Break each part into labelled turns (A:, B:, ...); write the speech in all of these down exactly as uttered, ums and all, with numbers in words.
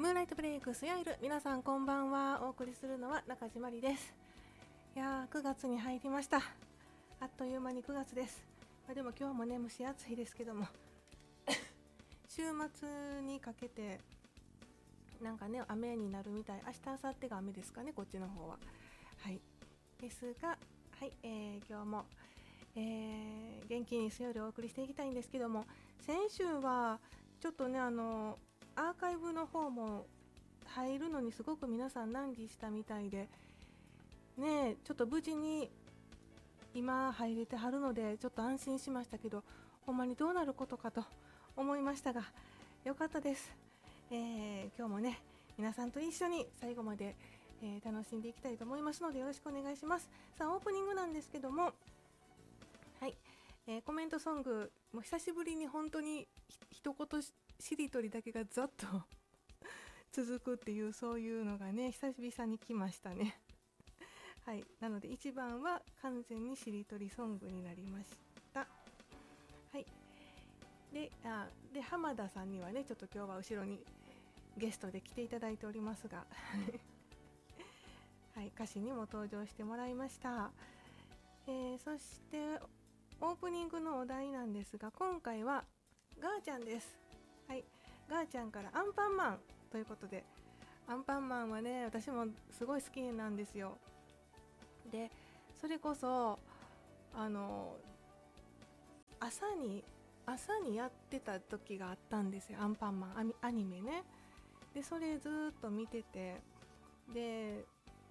A: ムーンライトブレイクスヤイル、皆さんこんばんは。お送りするのは中島里です。いやーくがつに入りました。あっという間にくがつです。まあ、でも今日もね蒸し暑いですけども週末にかけてなんかね雨になるみたい。明日明後日が雨ですかね、こっちの方は。はいですが、はい、えー、今日も、えー、元気にスヨイルをお送りしていきたいんですけども、先週はちょっとねあのアーカイブの方も入るのにすごく皆さん難儀したみたいでね、ちょっと無事に今入れてはるのでちょっと安心しましたけど、ほんまにどうなることかと思いましたが、よかったです。えー、今日もね皆さんと一緒に最後まで、えー、楽しんでいきたいと思いますのでよろしくお願いします。さあオープニングなんですけども、はい、えー、コメントソングもう久しぶりに本当に一言しりとりだけがざっと続くっていう、そういうのがね久々に来ましたねはい、なのでいちばんは完全にしりとりソングになりました。はい、で、あで浜田さんにはねちょっと今日は後ろにゲストで来ていただいておりますがはい、歌詞にも登場してもらいました。えー、そしてオープニングのお題なんですが、今回はガーちゃんです。はい、ガーちゃんからアンパンマンということで、アンパンマンはね私もすごい好きなんですよ。でそれこそあの朝に朝にやってた時があったんですよ、アンパンマンアニメね。でそれずっと見てて、で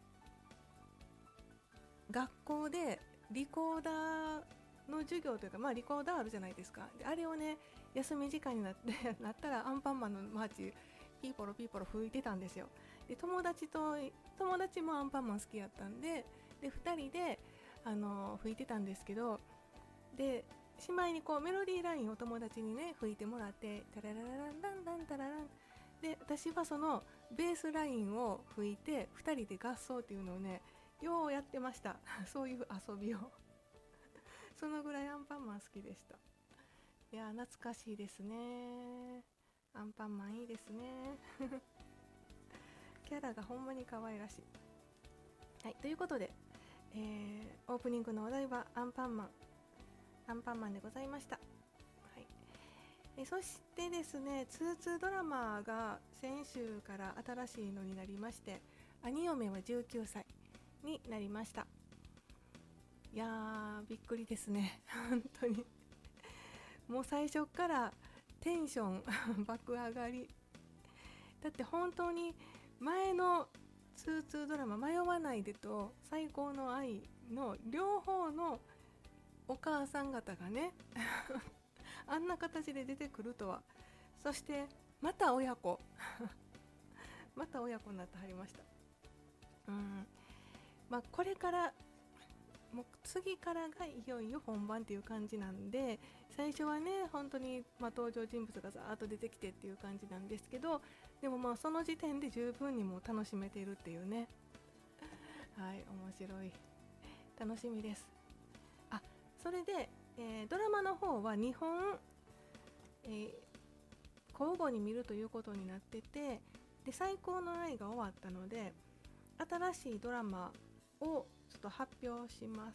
A: 学校でリコーダーの授業というか、まあリコーダーあるじゃないですか。であれをね休み時間になってなったらアンパンマンのマーチピーポロピーポロ吹いてたんですよ。で友達と友達もアンパンマン好きやったんで、でふたりであの吹いてたんですけど、でしまいにこうメロディーラインを友達にね吹いてもらって、タラララランダンダンタラランで、私はそのベースラインを吹いてふたりで合奏っていうのをねようやってましたそういう遊びをそのぐらいアンパンマン好きでした。いや懐かしいですね。アンパンマンいいですねキャラがほんまに可愛らしい。はい、ということで、えー、オープニングのお題はアンパンマンアンパンマンでございました。はい、えそしてですね、ツーツードラマが先週から新しいのになりまして、兄嫁はじゅうきゅうさいになりました。いやーびっくりですね本当にもう最初からテンション爆上がりだって、本当に前のツーツードラマ迷わないでと最高の愛の両方のお母さん方がねあんな形で出てくるとは。そしてまた親子また親子になってはりました。うん、まあこれからもう次からがいよいよ本番っていう感じなんで、最初はね本当にまあ登場人物がざーっと出てきてっていう感じなんですけど、でもまあその時点で十分にもう楽しめているっていうねはい、面白い、楽しみです。あ、それで、えー、ドラマの方はにほん、えー、交互に見るということになってて、で最高の愛が終わったので新しいドラマをちょっと発表します。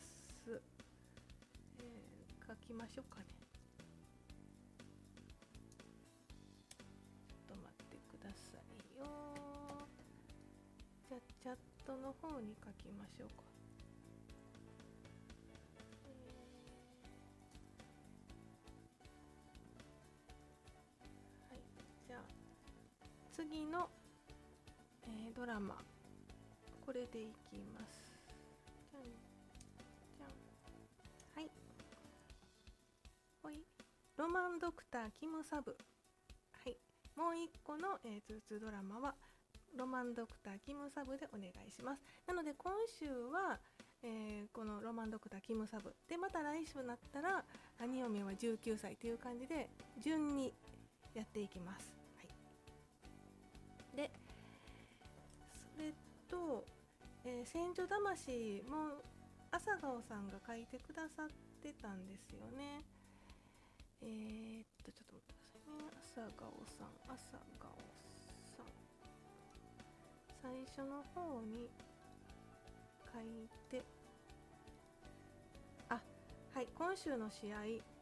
A: えー、書きましょうかね。ちょっと待ってくださいよ。じゃあチャットの方に書きましょうか。はい、じゃあ次の、えー、ドラマこれでいきます。じゃんじゃん。はい、ほい、ロマンドクターキムサブ。はい、もう一個の、えー、ツーツードラマはロマンドクターキムサブでお願いします。なので今週は、えー、このロマンドクターキムサブで、また来週になったら兄嫁はじゅうきゅうさいという感じで順にやっていきます。はい、でそれと、えー、戦場魂も朝顔さんが書いてくださってたんですよね。えー、っとちょっと待ってくださいね。朝顔さん朝顔さん最初の方に書いて、あ、はい、今週の試合、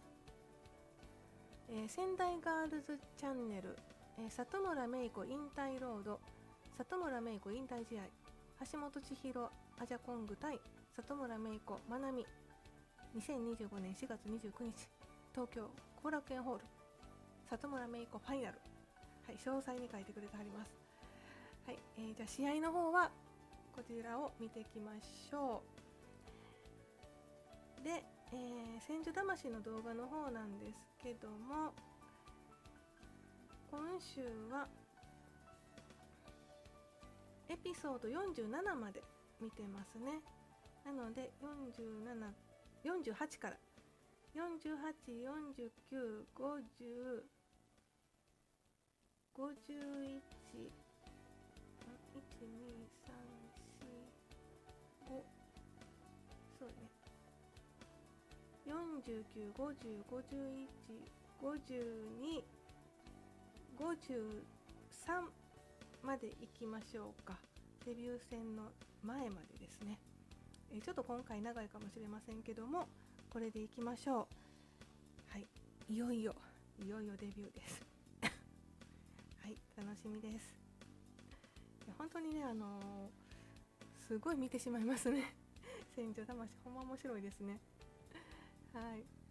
A: えー、仙台ガールズチャンネル、えー、里村芽衣子引退ロード、里村芽衣子引退試合、橋本千尋アジャコング対里村芽衣子まなみ、にせんにじゅうごねんしがつにじゅうくにち東京後楽園ホール、里村芽衣子ファイナル、はい、詳細に書いてくれてはります。はい、えー、じゃあ試合の方はこちらを見ていきましょう。で、えー、千住魂の動画の方なんですけども、今週はエピソードよんじゅうななまで見てますね。なのでよんじゅうなな、よんじゅうはちからよんじゅうはち、よんじゅうきゅう、ごじゅう、ごじゅういち、いち、に、さん、よん、ご、そうね、よんじゅうきゅう、ごじゅう、ごじゅういち、ごじゅうに、ごじゅうさんまでいきましょうか。デビュー戦の前までですね。えー、ちょっと今回長いかもしれませんけども、これでいきましょう。はい、いよいよいよいよデビューですはい、楽しみです。いや本当にね、あのー、すごい見てしまいますね千住魂ほんま面白いですね。はい。